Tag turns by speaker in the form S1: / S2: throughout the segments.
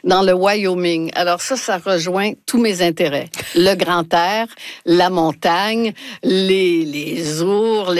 S1: dans le Wyoming. Alors ça rejoint tous mes intérêts. Le grand air, la montagne, les ours,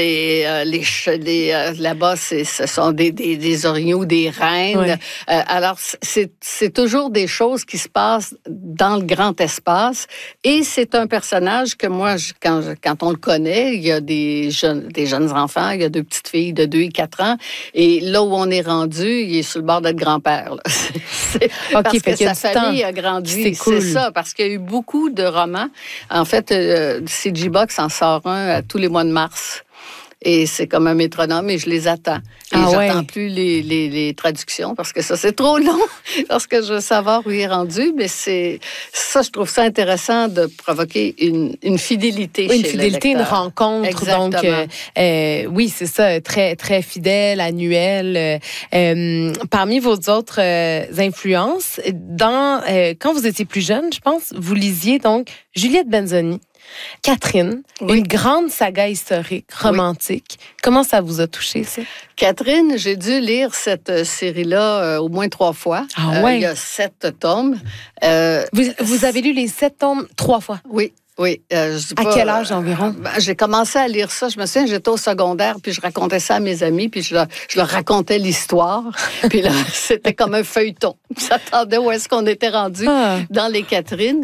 S1: là-bas, ce sont des orignaux, des rennes.
S2: Ouais.
S1: Alors, c'est toujours des choses qui se passent dans le grand espace. Et c'est un personnage que moi, quand on le connaît, il y a des jeunes enfants, il y a 2 petites filles de 2 et 4 ans. Et là où on est rendu, il est sur le bord d'être grand-père. Là. Parce que sa famille a grandi.
S2: C'est cool.
S1: C'est ça, parce qu'il y a eu beaucoup de romans. En fait, C.G. Box en sort un à tous les mois de mars. Et c'est comme un métronome et je les attends. Et j'attends plus les traductions parce que ça, c'est trop long. Parce que je veux savoir où il est rendu. Mais ça, je trouve ça intéressant de provoquer une fidélité chez le lecteur.
S2: Une fidélité, une rencontre.
S1: Exactement.
S2: Donc, oui, c'est ça, très, très fidèle, annuel. Parmi vos autres influences, quand vous étiez plus jeune, je pense, vous lisiez donc Juliette Benzoni. Catherine, une grande saga historique, romantique. Oui. Comment ça vous a touché, ça?
S1: Catherine, j'ai dû lire cette série-là au moins 3 fois.
S2: Ah ouais?
S1: Il y a 7 tomes.
S2: Vous avez lu les 7 tomes 3 fois?
S1: Oui. Oui.
S2: À quel âge environ?
S1: J'ai commencé à lire ça. Je me souviens, j'étais au secondaire, puis je racontais ça à mes amis, puis je leur racontais l'histoire. Puis là, c'était comme un feuilleton. J'attendais où est-ce qu'on était rendu dans les Catherines.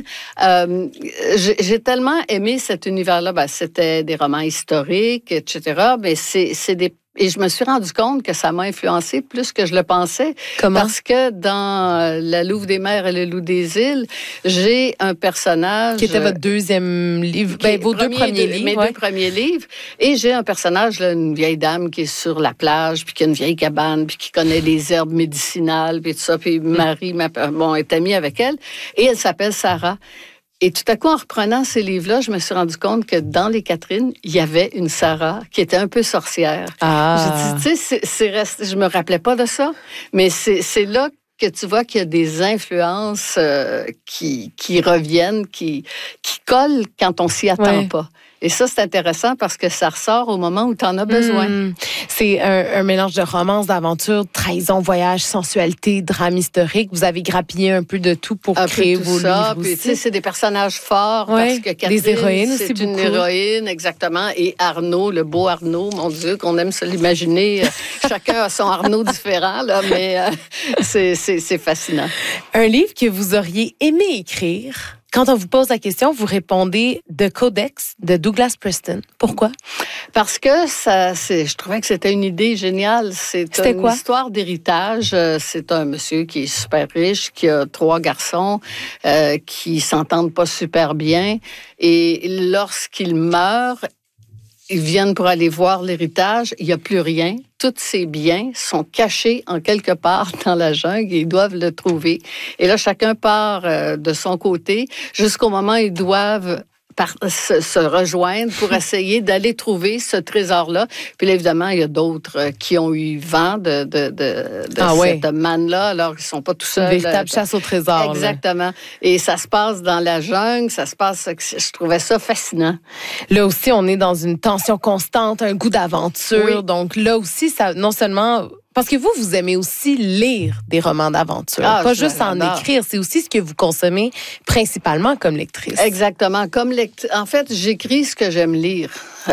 S1: J'ai tellement aimé cet univers-là. C'était des romans historiques, etc. Mais c'est des... Et je me suis rendu compte que ça m'a influencé plus que je le pensais.
S2: Comment?
S1: Parce que dans La Louve des mers et le loup des îles, j'ai un personnage...
S2: Qui était votre deuxième livre, vos 2 premiers livres.
S1: Mes 2 premiers livres. Et j'ai un personnage, là, une vieille dame qui est sur la plage, puis qui a une vieille cabane, puis qui connaît les herbes médicinales, puis tout ça. Puis Marie est amie avec elle. Et elle s'appelle Sarah. Et tout à coup, en reprenant ces livres-là, je me suis rendu compte que dans les Catherines, il y avait une Sarah qui était un peu sorcière.
S2: Ah.
S1: Je dis, je me rappelais pas de ça, mais c'est là que tu vois qu'il y a des influences qui reviennent, qui collent quand on s'y attend pas. Et ça, c'est intéressant parce que ça ressort au moment où tu en as besoin.
S2: C'est un mélange de romance, d'aventure, trahison, voyage, sensualité, drame historique. Vous avez grappillé un peu de tout pour créer vos livres aussi.
S1: Puis, c'est des personnages forts parce que Catherine,
S2: des héroïnes aussi,
S1: c'est une héroïne, exactement. Et Arnaud, le beau Arnaud, mon Dieu, qu'on aime se l'imaginer. Chacun a son Arnaud différent, là, mais c'est fascinant.
S2: Un livre que vous auriez aimé écrire? Quand on vous pose la question, vous répondez The Codex de Douglas Preston. Pourquoi?
S1: Parce que je trouvais que c'était une idée géniale. C'était une histoire d'héritage. C'est un monsieur qui est super riche, qui a 3 garçons, qui s'entendent pas super bien. Et lorsqu'il meurt, ils viennent pour aller voir l'héritage. Il n'y a plus rien. Tous ces biens sont cachés en quelque part dans la jungle et ils doivent le trouver. Et là, chacun part de son côté jusqu'au moment où ils doivent se rejoindre pour essayer d'aller trouver ce trésor-là. Puis là, évidemment, il y a d'autres qui ont eu vent de cette manne-là, alors qu'ils ne sont pas tout seuls.
S2: Une véritable chasse au trésor.
S1: Exactement. Là. Et ça se passe dans la jungle, je trouvais ça fascinant.
S2: Là aussi, on est dans une tension constante, un goût d'aventure.
S1: Oui.
S2: Donc là aussi, ça, non seulement... Parce que vous aimez aussi lire des romans d'aventure, pas juste en écrire. C'est aussi ce que vous consommez principalement comme lectrice.
S1: Exactement. En fait, j'écris ce que j'aime lire.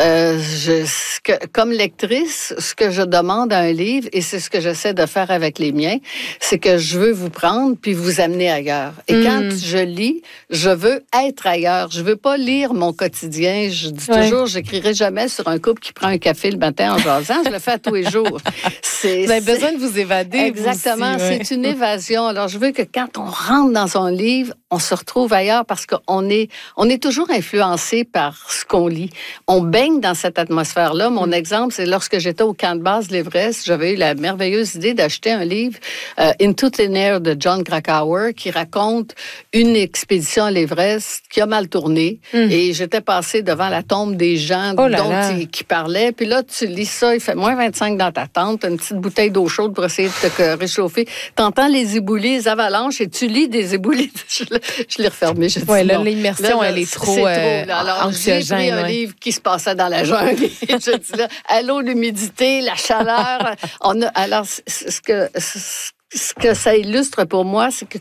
S1: Comme lectrice, ce que je demande à un livre, et c'est ce que j'essaie de faire avec les miens, c'est que je veux vous prendre puis vous amener ailleurs. Et quand je lis, je veux être ailleurs. Je veux pas lire mon quotidien. Je dis toujours, j'écrirai jamais sur un couple qui prend un café le matin en jasant. Je le fais à tous les jours.
S2: Vous avez besoin de vous évader.
S1: Exactement.
S2: Vous aussi,
S1: c'est une évasion. Alors, je veux que quand on rentre dans un livre, on se retrouve ailleurs parce qu'on est toujours influencé par ce qu'on lit. On baigne dans cette atmosphère-là. Mon exemple, c'est lorsque j'étais au camp de base de l'Everest, j'avais eu la merveilleuse idée d'acheter un livre, Into Thin Air de John Krakauer, qui raconte une expédition à l'Everest qui a mal tourné. Et j'étais passée devant la tombe des gens qui parlaient. Puis là, tu lis ça, il fait moins 25 dans ta tente, une petite bouteille d'eau chaude pour essayer de te réchauffer. T'entends les éboulis, les avalanches, et tu lis des éboulis. Je l'ai refermé.
S2: Oui, là, l'immersion, elle est trop
S1: Alors, j'ai pris un livre qui se passait dans la jungle. Et je dis là, à l'eau, l'humidité, la chaleur. Alors, ce que ça illustre pour moi, c'est que